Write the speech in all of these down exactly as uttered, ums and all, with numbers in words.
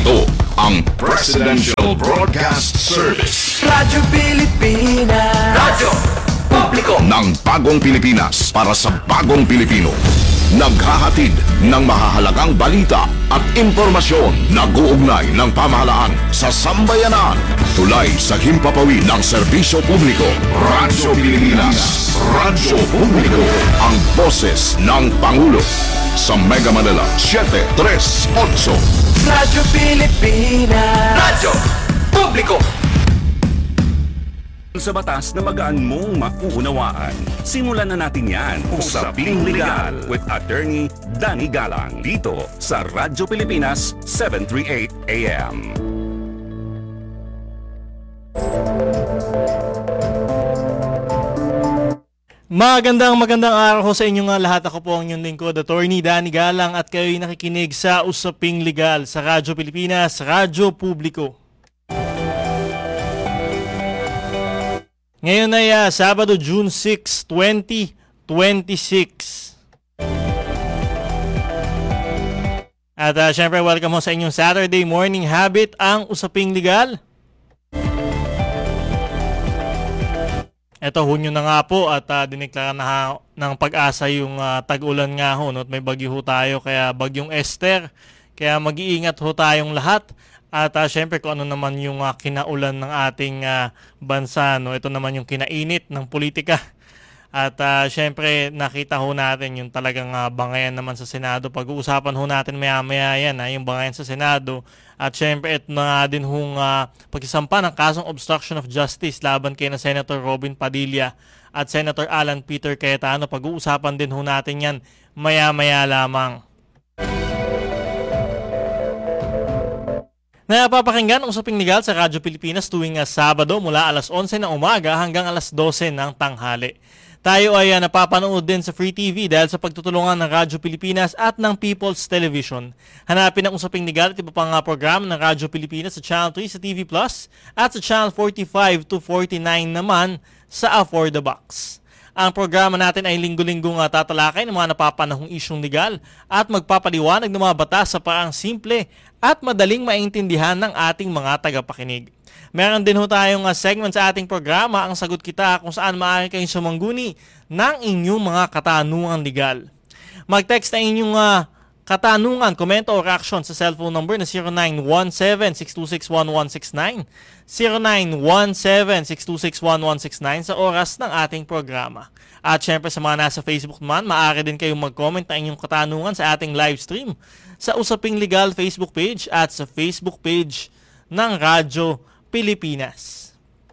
Ito ang Presidential Broadcast Service. Radyo Pilipinas. Radyo Publiko ng bagong Pilipinas para sa bagong Pilipino. Naghahatid ng mahahalagang balita at impormasyon na guugnay ng pamahalaan sa sambayanan. Tulay sa himpapawid ng serbisyo publiko. Radyo Pilipinas. Radyo Publiko. Ang boses ng Pangulo. Sa Mega Manila, seven three eight. Radyo Pilipinas. Radyo Publiko. Sa batas na magaan mong mauunawaan. Simulan na natin yan. Usaping Legal with Attorney Danny Galang. Dito sa Radyo Pilipinas, seven thirty-eight A M. Magandang magandang araw ho sa inyong lahat. Ako po ang inyong lingkod, Attorney Danny Galang, at kayo'y nakikinig sa Usaping Legal sa Radyo Pilipinas, Radyo Publiko. Ngayon ay uh, Sabado, June sixth, twenty twenty-six. At uh, syempre, welcome ho sa inyong Saturday morning habit, ang Usaping Legal. Ito, Hunyo na nga po at uh, diniklara na ha, ng Pag-asa yung uh, tag-ulan nga ho. No? At may bagyo ho tayo, kaya bagyong Esther. Kaya mag-iingat ho tayong lahat. At uh, syempre kung ano naman yung uh, kinaulan ng ating uh, bansa. No? Ito naman yung kinainit ng politika. At uh, syempre nakita ho natin yung talagang uh, bangayan naman sa Senado. Pag-uusapan ho natin maya-maya yan, ha, yung bangayan sa Senado. At syempre ito na din hong uh, pagkisampa ng kasong obstruction of justice laban kay na Senator Robin Padilla at Senator Alan Peter Cayetano. Pag-uusapan din ho natin yan maya-maya lamang. Napapakinggan ang Usaping Legal sa Radyo Pilipinas tuwing uh, Sabado mula alas onse ng umaga hanggang alas dose ng tanghali. Tayo ay uh, napapanood din sa Free T V dahil sa pagtutulungan ng Radyo Pilipinas at ng People's Television. Hanapin ang Usaping Legal at iba pang uh, program ng Radyo Pilipinas sa Channel three sa T V Plus at sa Channel forty-five to forty-nine naman sa A four The Box. Ang programa natin ay linggo-linggong uh, tatalakay ng mga napapanahong isyong legal at magpapaliwanag ng mga batas sa paraang simple at madaling maintindihan ng ating mga tagapakinig. Meron din ho tayong uh, segment sa ating programa, Ang Sagot Kita, kung saan maaari kayong sumangguni ng inyong mga katanungan legal. Mag-text na inyong uh, katanungan, komento o reaction sa cellphone number na zero nine one seven, six two six, one one six nine, zero nine one seven, six two six, one one six nine sa oras ng ating programa. At syempre sa mga nasa Facebook naman, maaari din kayong mag-comment na inyong katanungan sa ating live stream sa Usaping Legal Facebook page at sa Facebook page ng Radyo Pilipinas.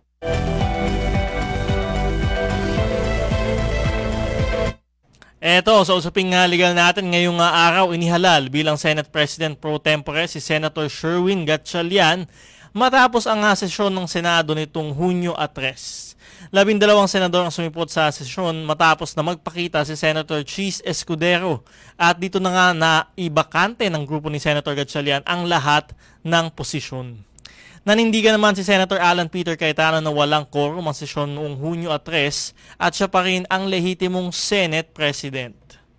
Eto, sa Usaping uh, Legal natin ngayong uh, araw, inihalal bilang Senate President Pro Tempore si Senator Sherwin Gatchalian matapos ang uh, sesyon ng Senado nitong Hunyo tres. Labindalawang senador ang sumipot sa sesyon matapos na magpakita si Senator Chis Escudero at dito na nga na ibakante ng grupo ni Senator Gatchalian ang lahat ng posisyon. Nanindigan naman si Senator Alan Peter Cayetano na walang quorum ang sesyon noong Hunyo tres at siya pa rin ang lehitimong Senate President.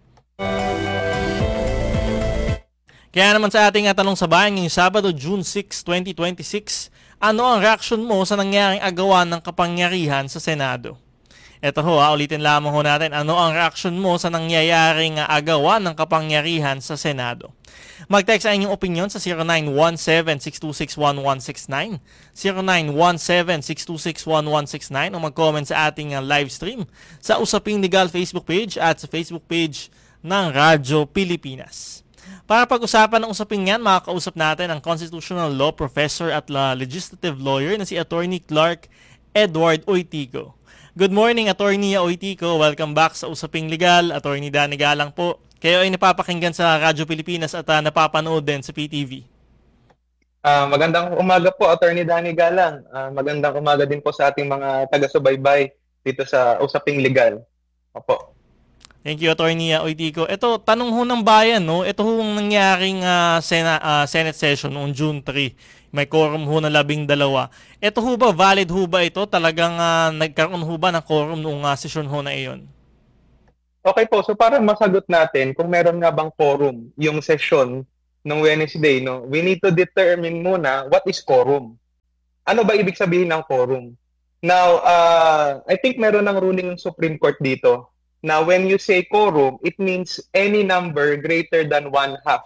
Kaya naman sa ating tanong sa bayan ngayong Sabado, June sixth, twenty twenty-six, ano ang reaksyon mo sa nangyaring agawan ng kapangyarihan sa Senado? Ito ho, ha, ulitin lamang ho natin, ano ang reaksyon mo sa nangyayaring agawan ng kapangyarihan sa Senado? Mag-text ang inyong opinion sa zero nine one seven, six two six, one one six nine, zero nine one seven, six two six, one one six nine o mag-comment sa ating uh, live stream sa Usaping Legal Facebook page at sa Facebook page ng Radyo Pilipinas. Para pag-usapan ng usaping yan, makakausap natin ang Constitutional Law Professor at uh, Legislative Lawyer na si Attorney Clark Edward Oitico. Good morning, Attorney Oitico. Welcome back sa Usaping Legal. Attorney Danny Galang po. Kayo ay napapakinggan sa Radyo Pilipinas at uh, napapanood din sa P T V. Uh, magandang umaga po, Attorney Danny Galang. Uh, magandang umaga din po sa ating mga taga-subaybay dito sa Usaping Legal. Opo. Thank you, Attorney Oitico. Ito, tanong ho ng bayan, no? Ito ho ang nangyaring uh, Sena, uh, Senate session noong June third. May quorum ho na labing dalawa. Ito ho ba, valid ho ba ito? Talagang uh, nagkaroon ho ba ng quorum noong uh, session ho na iyon? Okay po, so para masagot natin kung meron nga bang quorum yung session nung Wednesday, no, we need to determine muna what is quorum. Ano ba ibig sabihin ng quorum? Now, uh, I think meron ng ruling ng Supreme Court dito. Now, when you say quorum, it means any number greater than one half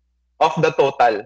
of the total.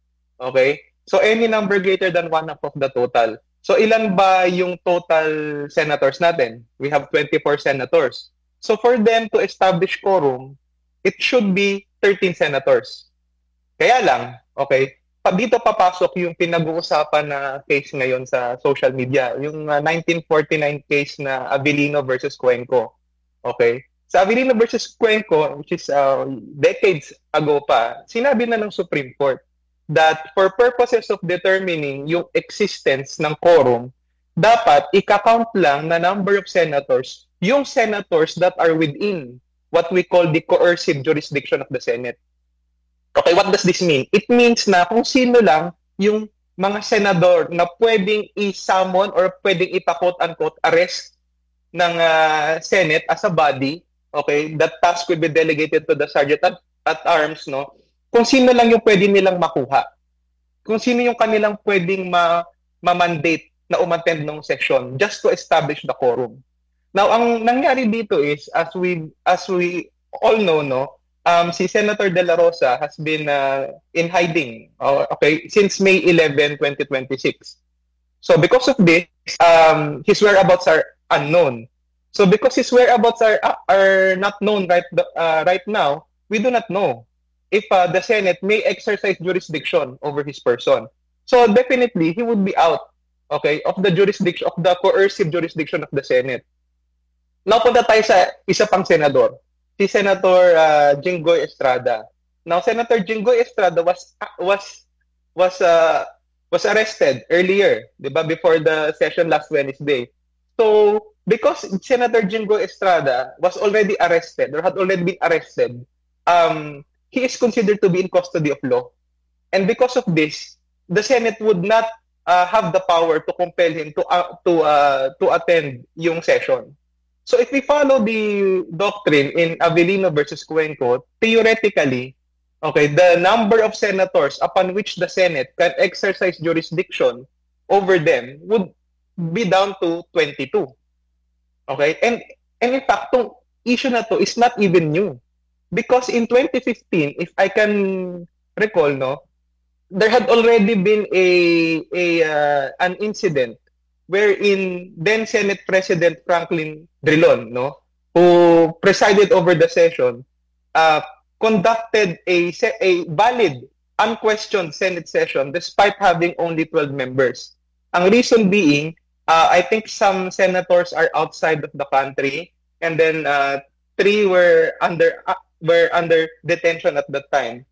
Okay? So, any number greater than one half of the total. So, ilan ba yung total senators natin? We have twenty-four senators. So, for them to establish quorum, it should be thirteen senators. Kaya lang, okay, pa, dito papasok yung pinag-uusapan na case ngayon sa social media, yung uh, nineteen forty-nine case na Avellino versus Cuenco. Okay? Sa Avellino versus Cuenco, which is uh, decades ago pa, sinabi na ng Supreme Court that for purposes of determining yung existence ng quorum, dapat ika-count lang na number of senators yung senators that are within what we call the coercive jurisdiction of the Senate. Okay, what does this mean? It means na kung sino lang yung mga senador na pwedeng i-summon or pwedeng ipa-quote-unquote arrest ng uh, Senate as a body, okay, that task will be delegated to the Sergeant at, at Arms, no? Kung sino lang yung pwede nilang makuha. Kung sino yung kanilang pwedeng ma- ma-mandate na umattend ng session just to establish the quorum. Now, ang nangyari dito is, as we as we all know, no, um, si Senator De La Rosa has been uh, in hiding, uh, okay, since May eleventh, twenty twenty-six. So, because of this, um, his whereabouts are unknown. So, because his whereabouts are are not known right uh, right now, we do not know if uh, the Senate may exercise jurisdiction over his person. So, definitely, he would be out, okay, of the jurisdiction of the coercive jurisdiction of the Senate. Now, punta tayo sa isa pang senador, si Senator uh, Jinggoy Estrada. Now, Senator Jinggoy Estrada was was was uh, was arrested earlier, di ba, before the session last Wednesday. So, because Senator Jinggoy Estrada was already arrested or had already been arrested, um, he is considered to be in custody of law. And because of this, the Senate would not uh, have the power to compel him to uh, to uh, to attend yung session. So if we follow the doctrine in Avellino versus Cuenco, theoretically, okay, the number of senators upon which the Senate can exercise jurisdiction over them would be down to twenty-two. Okay? And, and in fact, itong issue na to is not even new. Because in twenty fifteen, if I can recall, no, there had already been a, a uh, an incident wherein then Senate President Franklin Drilon, no, who presided over the session, uh, conducted a a valid, unquestioned Senate session despite having only twelve members. Ang reason being, uh, I think some senators are outside of the country, and then uh, three were under uh, were under detention at that time.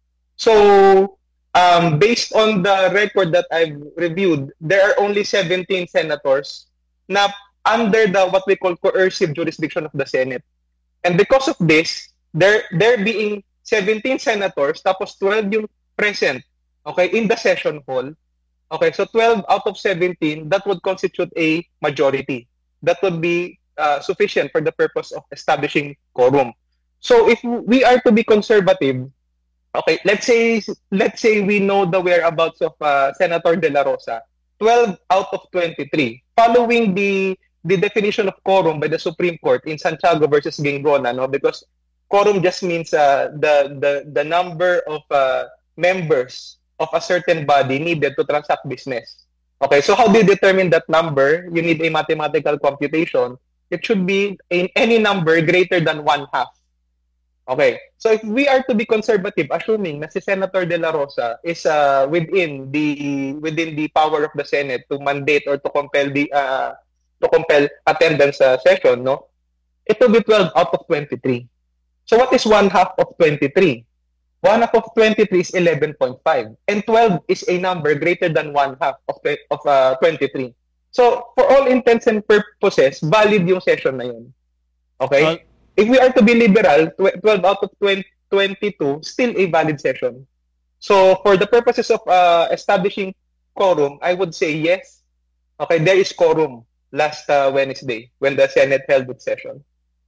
So, Um, based on the record that I've reviewed, there are only seventeen senators na under the what we call coercive jurisdiction of the Senate. And because of this, there there being seventeen senators, tapos twelve yung present, okay, in the session hall. Okay, so twelve out of seventeen, that would constitute a majority. That would be uh, sufficient for the purpose of establishing quorum. So if we are to be conservative, okay, let's say let's say we know the whereabouts of uh, Senator De La Rosa. twelve out of twenty-three. Following the the definition of quorum by the Supreme Court in Santiago versus Gingrona, no, because quorum just means uh, the the the number of uh, members of a certain body needed to transact business. Okay, so how do you determine that number? You need a mathematical computation. It should be in any number greater than one half. Okay, so if we are to be conservative, assuming na si Senator De La Rosa is uh, within the within the power of the Senate to mandate or to compel the uh, to compel attendance sa uh, session, no, it will be twelve out of twenty-three. So what is one half of twenty-three? One half of twenty-three is eleven point five, and twelve is a number greater than one half of of uh, twenty-three. So for all intents and purposes, valid yung session na yun. Okay. Well, if we are to be liberal, twelve out of twenty-two, still a valid session. So, for the purposes of uh, establishing quorum, I would say yes. Okay, there is quorum last uh, Wednesday when the Senate held its session.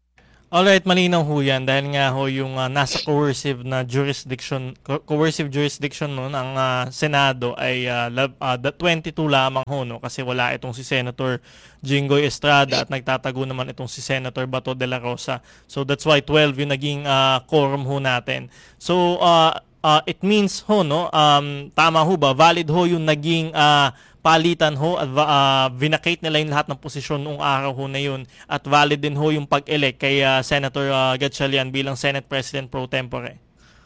Alright, malinaw ho yan dahil nga ho yung uh, nasa coercive na jurisdiction, co- coercive jurisdiction no, ng uh, Senado ay uh, lab, uh, twenty-two lamang ho no, kasi wala itong si Senator Jinggoy Estrada at nagtatago naman itong si Senator Bato de la Rosa. So that's why twelve yung naging uh, quorum ho natin. So uh, uh, it means ho no, um, tama ho ba, valid ho yung naging uh, palitan ho at uh, vinacate nila yung lahat ng posisyon noong araw ho na yun at valid din ho yung pag-elect kay uh, Senator uh, Gatchalian bilang Senate President pro tempore.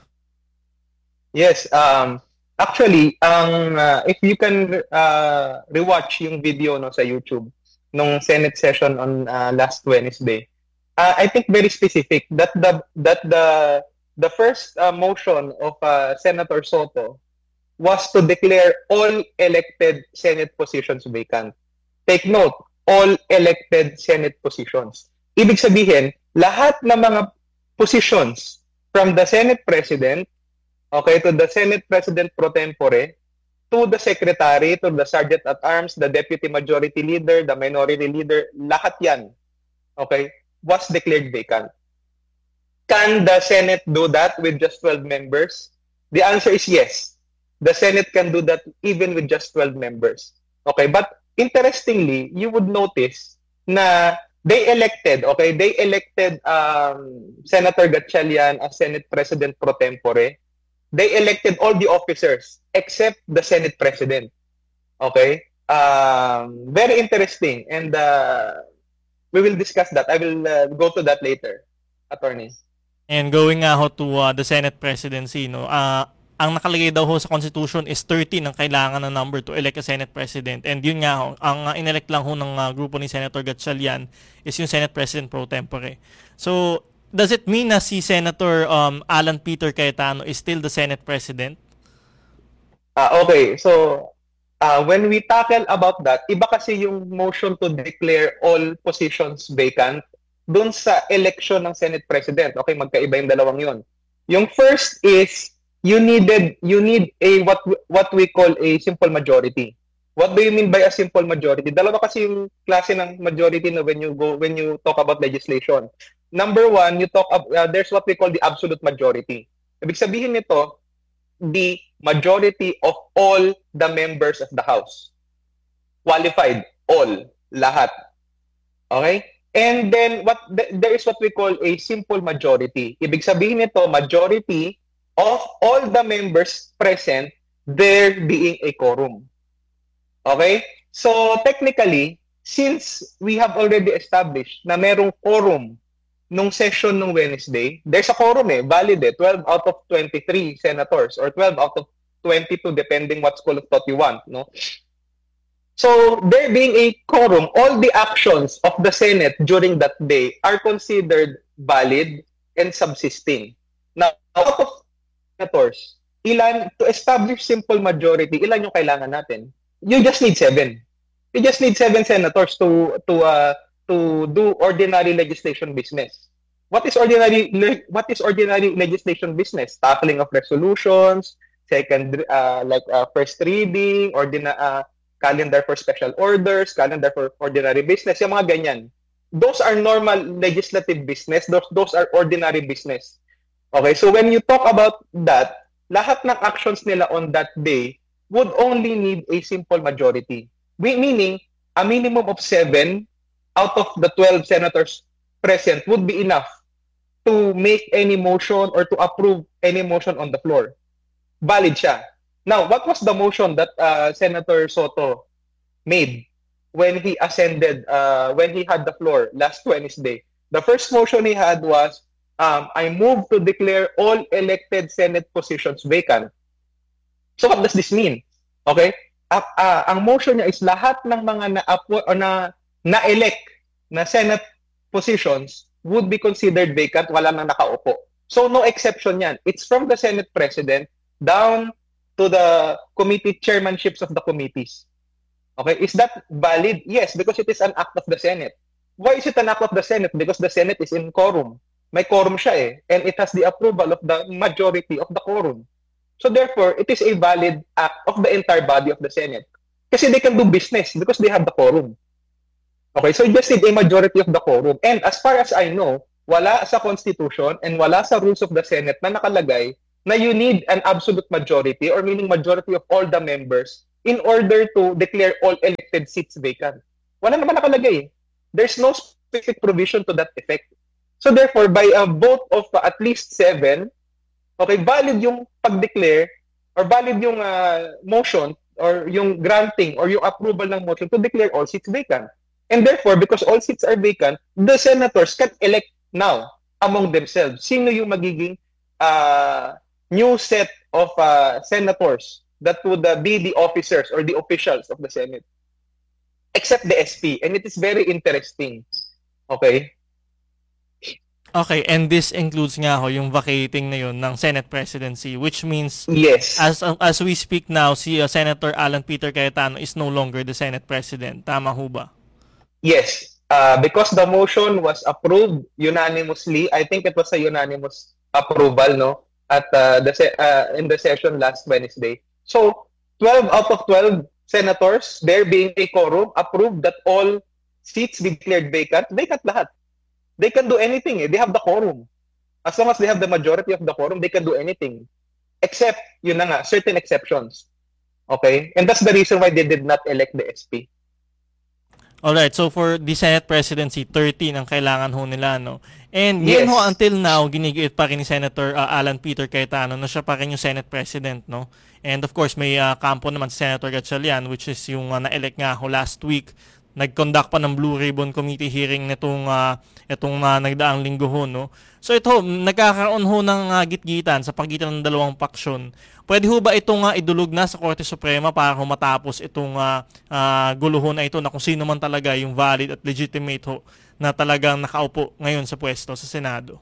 Yes, um actually ang uh, if you can uh, rewatch yung video no sa YouTube nung Senate session on uh, last Wednesday, uh, I think very specific that the that the the first uh, motion of uh, Senator Soto was to declare all elected Senate positions vacant. Take note, all elected Senate positions. Ibig sabihin, lahat ng mga positions from the Senate President, okay, to the Senate President pro tempore, to the Secretary, to the Sergeant at Arms, the Deputy Majority Leader, the Minority Leader, lahat yan, okay, was declared vacant. Can the Senate do that with just twelve members? The answer is yes. The Senate can do that even with just twelve members. Okay, but interestingly, you would notice na they elected, okay, they elected um, Senator Gatchalian as Senate President pro tempore. They elected all the officers except the Senate President. Okay? Um, very interesting. And uh, we will discuss that. I will uh, go to that later, Attorney. And going nga ho to uh, the Senate presidency, no, uh, ang nakalagay daw ho sa Constitution is thirteen ang kailangan na number to elect a Senate President. And yun nga ho, ang uh, inelect lang ho ng uh, grupo ni Senator Gatchalian is yung Senate President pro tempore. So, does it mean na si Senator um, Alan Peter Cayetano is still the Senate President? Uh, okay, so uh, when we tackle about that, iba kasi yung motion to declare all positions vacant dun sa election ng Senate President. Okay, magkaiba yung dalawang yun. Yung first is you needed you need a what what we call a simple majority. What do you mean by a simple majority? Dalawa kasi yung klase ng majority na when you go when you talk about legislation. Number one, you talk uh, there's what we call the absolute majority. Ibig sabihin nito, the majority of all the members of the House. Qualified, all, lahat. Okay? And then what th- there is what we call a simple majority. Ibig sabihin nito, majority of all the members present, there being a quorum. Okay? So, technically, since we have already established na merong quorum nung session nung Wednesday, there's a quorum eh, valid eh, twelve out of twenty-three senators or twelve out of twenty-two depending what school of thought you want, no? So, there being a quorum, all the actions of the Senate during that day are considered valid and subsisting. Now, out of senators, ilan, to establish simple majority, ilan yung kailangan natin? You just need seven. You just need seven senators to to uh, to do ordinary legislation business. What is ordinary le- what is ordinary legislation business? Tackling of resolutions, second uh, like uh, first reading, ordina uh, calendar for special orders, calendar for ordinary business, yung mga ganyan. Those are normal legislative business. Those those are ordinary business. Okay, so when you talk about that, lahat ng actions nila on that day would only need a simple majority. We, meaning, a minimum of seven out of the twelve senators present would be enough to make any motion or to approve any motion on the floor. Valid siya. Now, what was the motion that uh, Senator Soto made when he ascended, uh, when he had the floor last Wednesday? The first motion he had was, Um, I move to declare all elected Senate positions vacant. So what does this mean? Okay? Uh, uh, ang motion niya is lahat ng mga na-appoint o na na-elect na Senate positions would be considered vacant, wala nang nakaupo. So no exception yan. It's from the Senate President down to the committee chairmanships of the committees. Okay? Is that valid? Yes, because it is an act of the Senate. Why is it an act of the Senate? Because the Senate is in quorum. May quorum siya eh, and it has the approval of the majority of the quorum. So therefore, it is a valid act of the entire body of the Senate. Kasi they can do business because they have the quorum. Okay, so you just need a majority of the quorum. And as far as I know, wala sa Constitution and wala sa rules of the Senate na nakalagay na you need an absolute majority or meaning majority of all the members in order to declare all elected seats vacant. Wala naman nakalagay. There's no specific provision to that effect. So therefore, by a vote of uh, at least seven, okay, valid yung pag-declare or valid yung uh, motion or yung granting or yung approval ng motion to declare all seats vacant. And therefore, because all seats are vacant, the senators can elect now among themselves. Sino yung magiging uh, new set of uh, senators that would uh, be the officers or the officials of the Senate? Except the S P. And it is very interesting. Okay? Okay, and this includes nga ho yung vacating na yun ng Senate presidency, which means yes. as as we speak now, si uh, Senator Alan Peter Cayetano is no longer the Senate president. Tama ho ba? Yes. Uh, because the motion was approved unanimously, I think it was a unanimous approval, no, at uh, the se- uh, in the session last Wednesday. So, twelve out of twelve senators, there being a quorum, approved that all seats be declared vacant. Vacant lahat. They can do anything. Eh. They have the quorum. As long as they have the majority of the quorum, they can do anything. Except, yun na nga, certain exceptions. Okay? And that's the reason why they did not elect the S P. Alright, so for the Senate presidency, thirteen ang kailangan ho nila, no? And Yes. yun ho, until now, ginigiit pa rin ni Senator uh, Alan Peter Cayetano na siya pa rin yung Senate president, no? And of course, may uh, kampo naman si Senator Gatchalian, which is yung uh, na-elect nga ho last week. Nag-conduct pa ng Blue Ribbon Committee hearing nitong uh, itong uh, nagdaang linggo ho, no? So ito, nagkakaroon ho ng uh, gitgitan sa pagitan ng dalawang paksyon. Pwede ho ba itong uh, idulog na sa Korte Suprema para ho matapos itong uh, uh, guluhon na ito na kung sino man talaga yung valid at legitimate ho na talagang nakaupo ngayon sa pwesto sa Senado?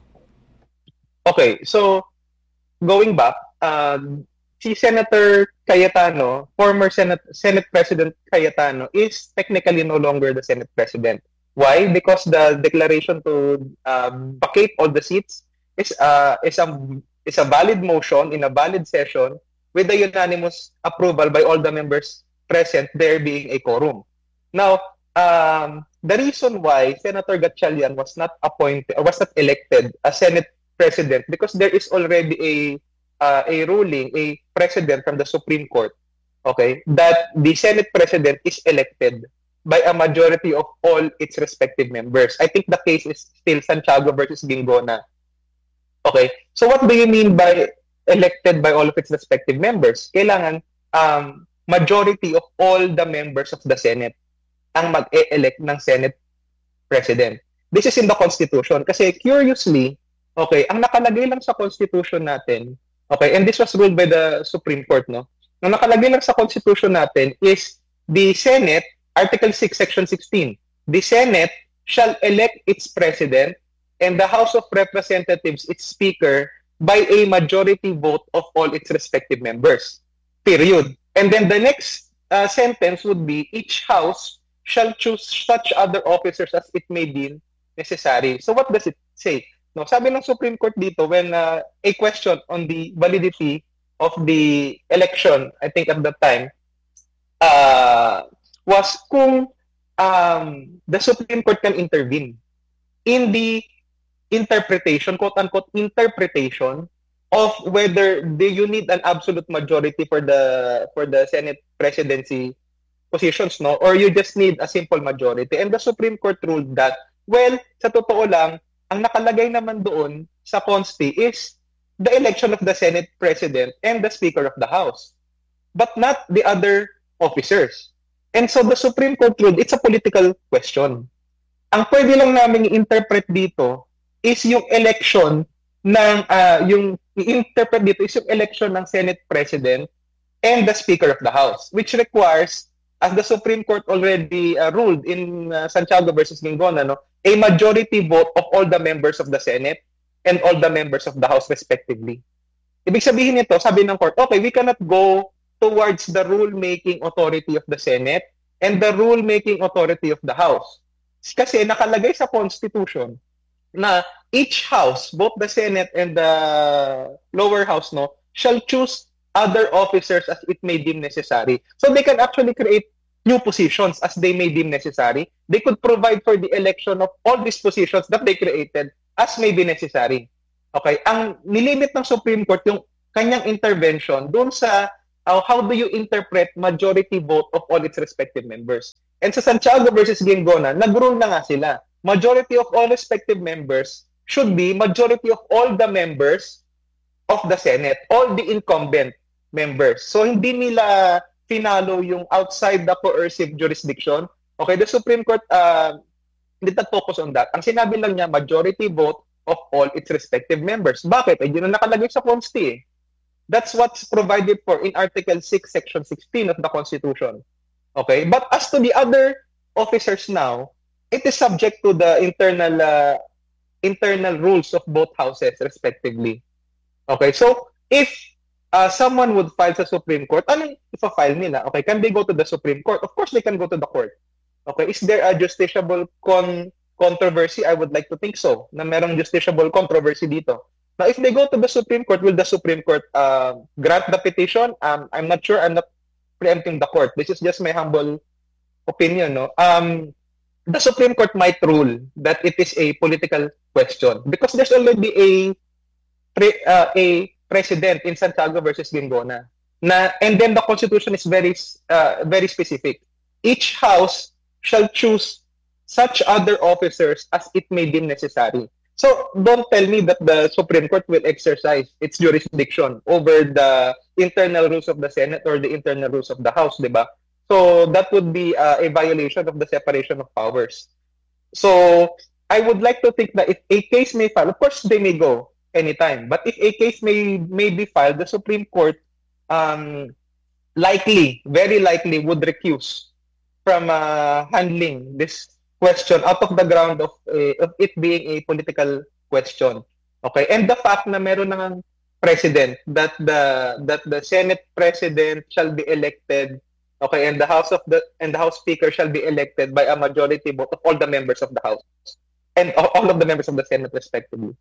Okay, so going back, uh, si Senator Cayetano, former Senate Senate President Cayetano, is technically no longer the Senate President. Why? Because the declaration to uh, vacate all the seats is uh, is a is a valid motion in a valid session with the unanimous approval by all the members present, there being a quorum. Now, um, the reason why Senator Gatchalian was not appointed or was not elected as Senate President, because there is already a uh, a ruling, a precedent from the Supreme Court, okay, that the Senate President is elected by a majority of all its respective members. I think the case is still Santiago versus Gingona. Okay, so what do you mean by elected by all of its respective members? Kailangan um, majority of all the members of the Senate ang mag-e-elect ng Senate President. This is in the Constitution. Kasi curiously, okay, ang nakalagay lang sa Constitution natin, okay, and this was ruled by the Supreme Court, no? Ang nakalagay lang sa Constitution natin is the Senate, Article six, Section sixteen, the Senate shall elect its President and the House of Representatives its Speaker by a majority vote of all its respective members. Period. And then the next uh, sentence would be, each House shall choose such other officers as it may deem necessary. So what does it say? No, sabi ng Supreme Court dito, when uh, a question on the validity of the election, I think at that time, uh, was kung um, the Supreme Court can intervene in the interpretation, quote-unquote interpretation, of whether do you need an absolute majority for the for the Senate presidency positions, no? Or you just need a simple majority. And the Supreme Court ruled that, well, sa totoo lang, ang nakalagay naman doon sa Consti is the election of the Senate President and the Speaker of the House, but not the other officers. And so the Supreme Court ruled it's a political question. Ang pwede lang namin i-interpret dito is yung election ng, uh, yung i-interpret dito is yung election ng Senate President and the Speaker of the House, which requires, as the Supreme Court already uh, ruled in uh, Santiago versus Gingona, no, a majority vote of all the members of the Senate and all the members of the House respectively. Ibig sabihin nito, sabi ng court, okay, we cannot go towards the rule-making authority of the Senate and the rule-making authority of the House. Kasi nakalagay sa Constitution na each House, both the Senate and the lower house, no, shall choose other officers as it may deem necessary. So they can actually create new positions as they may deem necessary. They could provide for the election of all these positions that they created as may be necessary. Okay? Ang nilimit ng Supreme Court yung kanyang intervention doon sa uh, how do you interpret majority vote of all its respective members. And sa Santiago versus Ginggona, nag-rule na nga sila. Majority of all respective members should be majority of all the members of the Senate, all the incumbent members. So hindi nila finalo yung outside the coercive jurisdiction. Okay, the Supreme Court uh, hindi nag-focus on that. Ang sinabi lang niya, majority vote of all its respective members. Bakit? Eh, yun ang nakalagay sa Consti eh. That's what's provided for in Article six, Section sixteen of the Constitution. Okay? But as to the other officers now, it is subject to the internal uh, internal rules of both houses respectively. Okay? So, if uh, someone would file sa Supreme Court, anong ipa-file nila? Okay, can they go to the Supreme Court? Of course, they can go to the court. Okay, is there a justiciable con controversy? I would like to think so, na merong justiciable controversy dito. Now, if they go to the Supreme Court, will the Supreme Court uh, grant the petition? Um, I'm not sure. I'm not preempting the court. This is just my humble opinion. No, um, the Supreme Court might rule that it is a political question because there's already a pre, uh, a precedent in Santiago versus Ginggona. Na, and then the Constitution is very uh, very specific. Each house shall choose such other officers as it may deem necessary. So, don't tell me that the Supreme Court will exercise its jurisdiction over the internal rules of the Senate or the internal rules of the House, di ba? So, that would be uh, a violation of the separation of powers. So, I would like to think that if a case may file, of course, they may go anytime. But if a case may, may be filed, the Supreme Court um, likely, very likely would recuse from uh, handling this question out of the ground of, uh, of it being a political question. Okay? And the fact na meron ng president that the that the Senate president shall be elected, okay, and the House of the and the House Speaker shall be elected by a majority vote of all the members of the House and all of the members of the Senate respectively.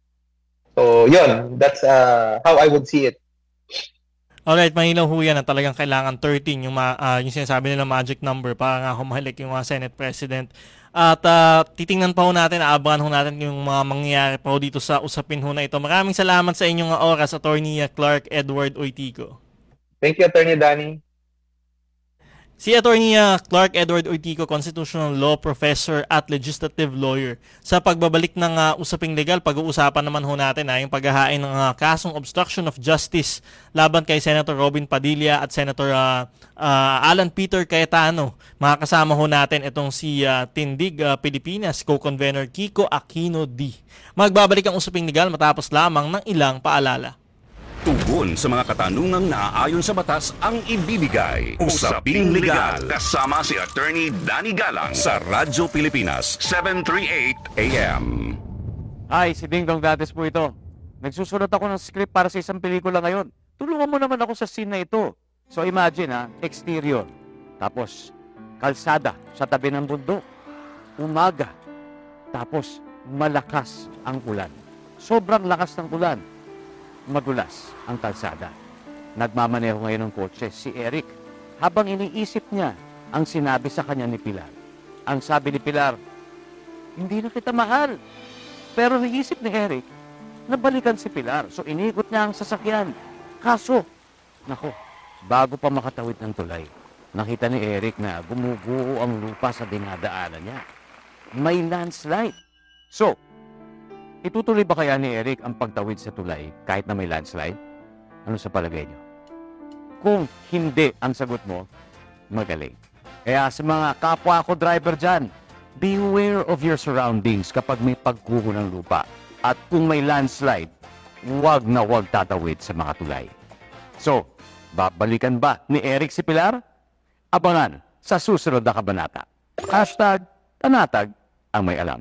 So, yun, that's uh, how I would see it. Alright, mahinaw ho yan na talagang kailangan thirteen yung, ma, uh, yung sinasabi nila magic number para nga humalik yung mga Senate President. At uh, titingnan pa ho natin, aabangan ho natin yung mga mangyayari pa ho dito sa usapin ho na ito. Maraming salamat sa inyong oras, Attorney Clark Edward Oitico. Thank you, Attorney Danny. Si Attorney Clark Edward Oitico, Constitutional Law Professor at Legislative Lawyer. Sa pagbabalik ng uh, usaping legal, pag-uusapan naman ho natin uh, yung paghahain ng uh, kasong obstruction of justice laban kay Senator Robin Padilla at Senator uh, uh, Alan Peter Cayetano. Makakasama ho natin itong si uh, Tindig uh, Pilipinas, Co-Convener Kiko Aquino D. Magbabalik ang usaping legal matapos lamang ng ilang paalala. Tugon sa mga katanungang naaayon sa batas ang ibibigay. Usaping Legal kasama si Attorney Danny Galang sa Radyo Pilipinas seven thirty-eight A M. Ay, si Dingdong Dades po ito. Nagsusulat ako ng script para sa isang pelikula ngayon. Tulungan mo naman ako sa scene na ito. So imagine ha, exterior. Tapos, kalsada sa tabi ng bundok. Umaga. Tapos, malakas ang ulan. Sobrang lakas ng ulan. Madulas ang kalsada. Nagmamaneho ngayon ng kotse si Eric habang iniisip niya ang sinabi sa kanya ni Pilar. Ang sabi ni Pilar, hindi na kita mahal. Pero naisip ni Eric na balikan si Pilar. So inikot niya ang sasakyan. Kaso, nako, bago pa makatawid ng tulay, nakita ni Eric na gumuguho ang lupa sa dinadaanan niya. May landslide. So, itutuloy ba kaya ni Eric ang pagtawid sa tulay kahit na may landslide? Ano sa palagay niyo? Kung hindi ang sagot mo, magaling. Kaya sa mga kapwa ko driver dyan, beware of your surroundings kapag may pagguho ng lupa. At kung may landslide, huwag na huwag tatawid sa mga tulay. So, babalikan ba ni Eric si Pilar? Abangan sa susunod na kabanata. Hashtag Tanatag ang may alam.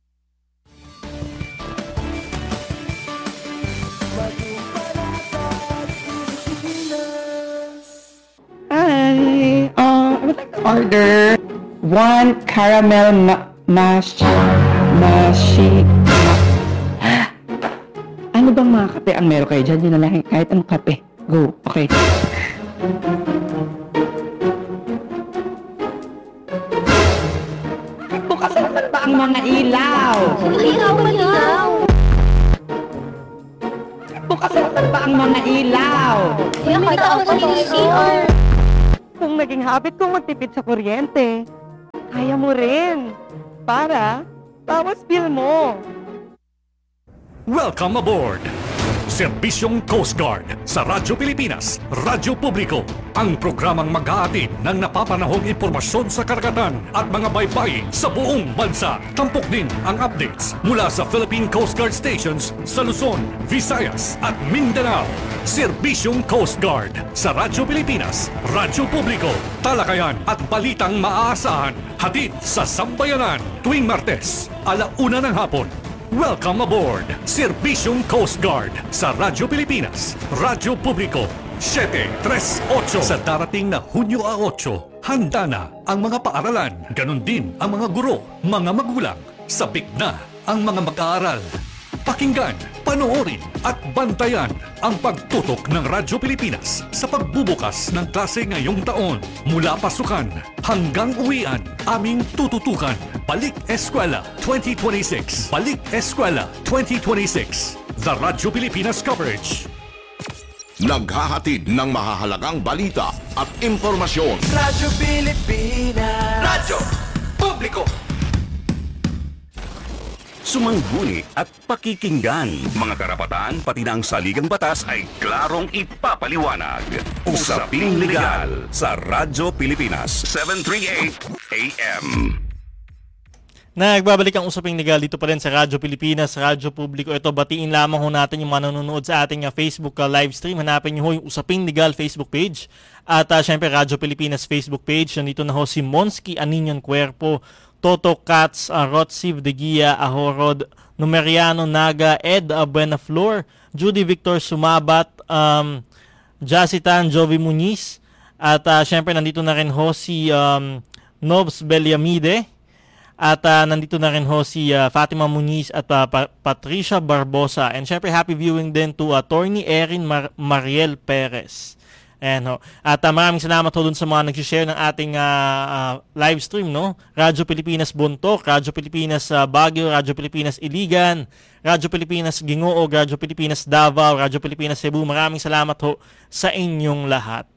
Hi, uh, I would like to order one caramel ma mash mashi. Ma ano bang mga kape ang meron kayo dyan? Yun na lang, kahit anong kape. Go, okay. Bukas naman ba ang mga ilaw? Ilaw, ilaw. Nakita ako sa C R. Kung naging habit kong magtipid sa kuryente, kaya mo rin. Para, bawas bill mo. Welcome aboard! Serbisyong Coast Guard sa Radyo Pilipinas, Radyo Publiko, ang programang mag-aatid ng napapanahong impormasyon sa karagatan at mga baybayin sa buong bansa. Tampok din ang updates mula sa Philippine Coast Guard stations sa Luzon, Visayas at Mindanao. Serbisyong Coast Guard sa Radyo Pilipinas, Radyo Publiko, talakayan at balitang maaasahan. Hatid sa Sambayanan tuwing Martes, alauna ng hapon. Welcome aboard! Serbisyong Coast Guard sa Radyo Pilipinas, Radyo Publiko, siyete tres otso. Sa darating na Hunyo eight, handa na ang mga paaralan. Ganon din ang mga guro, mga magulang. Sabik na ang mga mag-aaral. Pakinggan, panoorin at bantayan ang pagtutok ng Radyo Pilipinas sa pagbubukas ng klase ngayong taon. Mula pasukan hanggang uwian, aming tututukan. Balik Eskwela twenty twenty-six. Balik Eskwela twenty twenty-six. The Radyo Pilipinas coverage. Naghahatid ng mahahalagang balita at impormasyon. Radyo Pilipinas. Radyo Publiko. Sumangguni at pakikinggan. Mga karapatan pati na ang saligang batas ay klarong ipapaliwanag. Usaping Legal sa Radyo Pilipinas seven thirty-eight A M. Nagbabalik ang Usaping Legal dito pa rin sa Radyo Pilipinas, Radyo Publiko. Ito, batiin lamang ho natin yung manonood sa ating uh, Facebook uh, live stream. Hanapin nyo ho yung Usaping Legal Facebook page. At uh, syempre, Radyo Pilipinas Facebook page. Nandito na ho si Monsky Aninian Cuerpo, Toto Katz, uh, Rotsiv De Gia, Ahorod, Numeriano Naga, Ed uh, Buenaflor, Judy Victor Sumabat, um, Jacitan Jovi Muniz, at uh, syempre nandito na rin ho si um, Novs Beliamide, at uh, nandito na rin ho si uh, Fatima Muniz at uh, pa- Patricia Barbosa. And syempre happy viewing din to Attorney Erin Mar- Mariel Perez. Ayan, ho. At uh, maraming salamat ho dun sa mga nag-share ng ating uh, uh, live stream, no? Radyo Pilipinas Bontok, Radyo Pilipinas uh, Baguio, Radyo Pilipinas Iligan, Radyo Pilipinas Gingoog, Radyo Pilipinas Davao, Radyo Pilipinas Cebu. Maraming salamat ho sa inyong lahat.